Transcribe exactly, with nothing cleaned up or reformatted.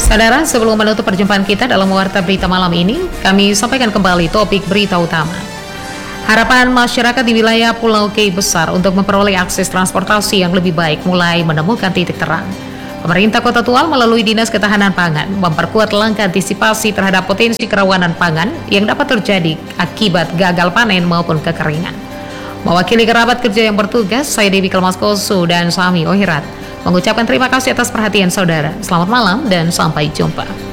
Saudara, sebelum menutup perjumpaan kita dalam Warta Berita malam ini, kami sampaikan kembali topik berita utama. Harapan masyarakat di wilayah Pulau K besar untuk memperoleh akses transportasi yang lebih baik mulai menemukan titik terang. Pemerintah Kota Tual melalui Dinas Ketahanan Pangan memperkuat langkah antisipasi terhadap potensi kerawanan pangan yang dapat terjadi akibat gagal panen maupun kekeringan. Mewakili kerabat kerja yang bertugas, saya Dewi Kelmaskoso dan Sami Ohirat mengucapkan terima kasih atas perhatian saudara. Selamat malam dan sampai jumpa.